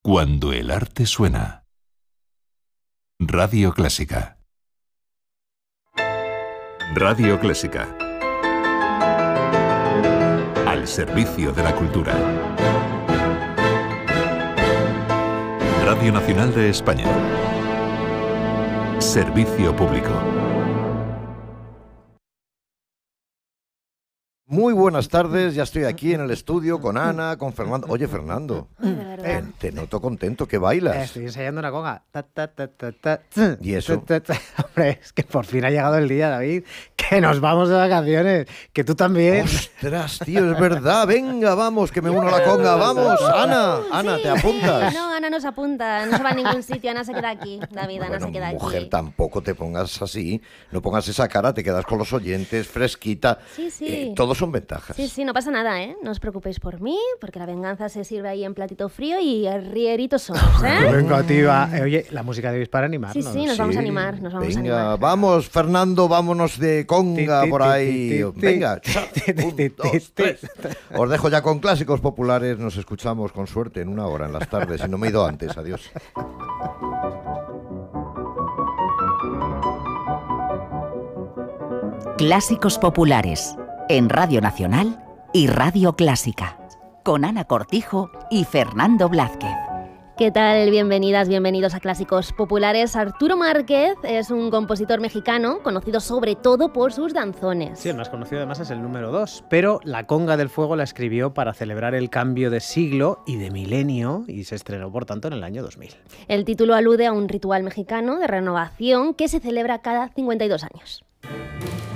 Cuando el arte suena. Radio Clásica. Radio Clásica. Al servicio de la cultura. Radio Nacional de España. Servicio público. Muy buenas tardes, ya estoy aquí en el estudio con Ana, con Fernando. Oye, Fernando, te noto contento, que bailas. Estoy ensayando una conga. ¿Y eso? Hombre, es que por fin ha llegado el día, David, que nos vamos de vacaciones, que tú también. Ostras, tío, es verdad. Venga, vamos, que me uno a la conga. Vamos, Ana, Sí. ¿te apuntas? No, Ana no se apunta, no se va a ningún sitio, Ana se queda aquí, David, Ana se queda aquí. Mujer, tampoco te pongas así, no pongas esa cara, te quedas con los oyentes, fresquita. Sí. Todos son ventajas. Sí, no pasa nada, ¿eh? No os preocupéis por mí, porque la venganza se sirve ahí en platito frío y rieritos somos, ¿eh? Venga, tía. Oye, la música de hoy es para animarnos. Sí, nos vamos a animar, nos vamos a Venga, animar. vamos, Fernando, vámonos de conga por ahí. Venga, 1, 2, 3. Os dejo ya con clásicos populares, nos escuchamos con suerte en 1 hora en las tardes, si no me he ido antes, adiós. Clásicos populares en Radio Nacional y Radio Clásica, con Ana Cortijo y Fernando Blázquez. ¿Qué tal? Bienvenidas, bienvenidos a Clásicos Populares. Arturo Márquez es un compositor mexicano conocido sobre todo por sus danzones. Sí, el más conocido además es el número 2, pero La Conga del Fuego la escribió para celebrar el cambio de siglo y de milenio y se estrenó, por tanto, en el año 2000. El título alude a un ritual mexicano de renovación que se celebra cada 52 años.